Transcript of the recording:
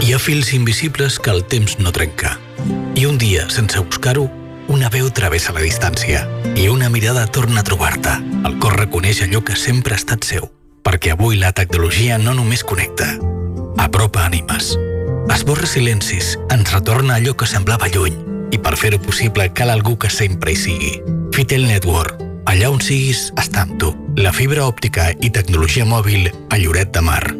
Hi ha fils invisibles que el temps no trenca. I un dia, sense buscar-ho, una veu travessa la distància i una mirada torna a trobar-te. El cor reconeix allò que sempre ha estat seu, perquè avui la tecnologia no només connecta, apropa ànimes. Esborra silencis, ens retorna allò que semblava lluny, i per fer-ho possible cal algú que sempre hi sigui. Fitel Network, allà on siguis, està amb tu. La fibra òptica i tecnologia mòbil a Lloret de Mar.